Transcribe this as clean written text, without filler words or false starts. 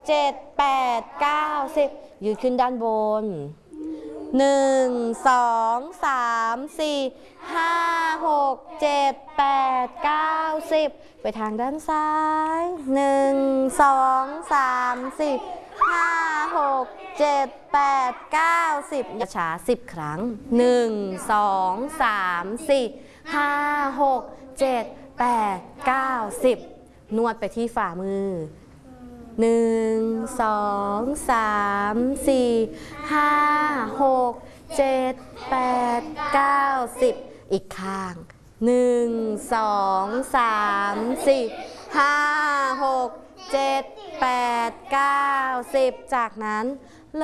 7 8 9 10ยืดขึ้นด้านบน1 2 3 4 5 6 7 8 9 10ไปทางด้านซ้าย1 2 3 4 5 6 7 8 9 10ช้า10 ครั้ง1 2 3 4 5 6 7 8 9 10นวดไปที่ฝ่ามือ1 2 3 4 5 6 7 8 9 10อีกข้าง1 2 3 4 5 6 7 8 9 10จากนั้น